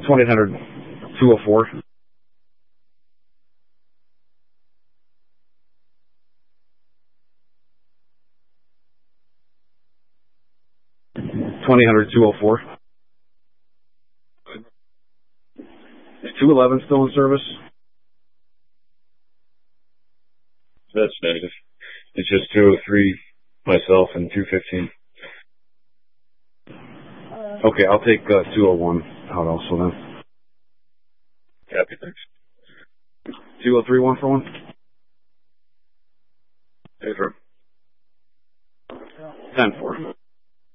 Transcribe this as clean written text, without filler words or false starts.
2800 204. 2800 204. Is 211 still in service? That's negative. It's just 203 myself and 215. Okay, I'll take 201 out also then. Copy, thanks. 203 1 for 1? Hey, for 10 4.